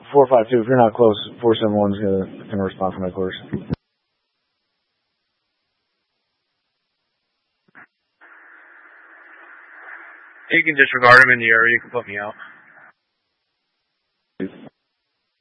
452. If you're not close, 471's gonna respond from headquarters. You can disregard him in the area. You can put me out.